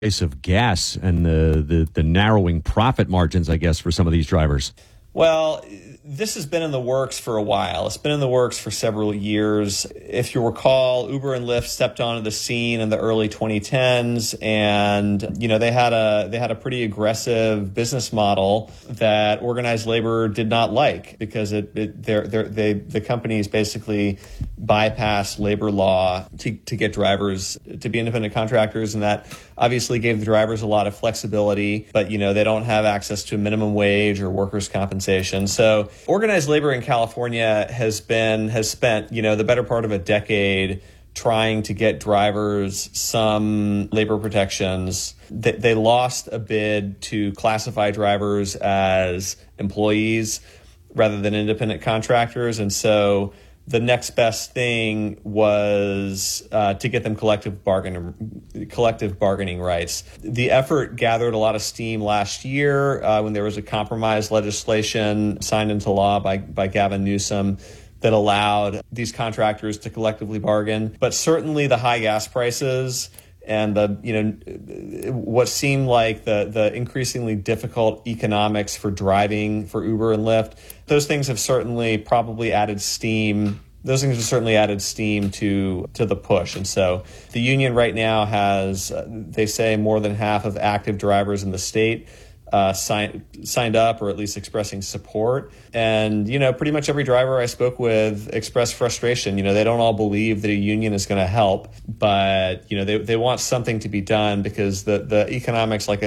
price of gas and the narrowing profit margins, I guess, for some of these drivers? Well, this has been in the works for a while. It's been in the works for several years. If you recall, Uber and Lyft stepped onto the scene in the early 2010s, and they had a pretty aggressive business model that organized labor did not like, because the companies basically bypassed labor law to get drivers to be independent contractors, and that obviously gave the drivers a lot of flexibility, but they don't have access to a minimum wage or workers' compensation. So organized labor in California has spent the better part of a decade trying to get drivers some labor protections. They lost a bid to classify drivers as employees rather than independent contractors, and so the next best thing was to get them collective bargaining rights. The effort gathered a lot of steam last year when there was a compromise legislation signed into law by Gavin Newsom that allowed these contractors to collectively bargain. But certainly the high gas prices and what seemed like the increasingly difficult economics for driving for Uber and Lyft, those things have certainly added steam to the push. And so the union right now has, they say, more than half of active drivers in the state signed up, or at least expressing support. And, pretty much every driver I spoke with expressed frustration. They don't all believe that a union is going to help, but, they want something to be done, because the economics, like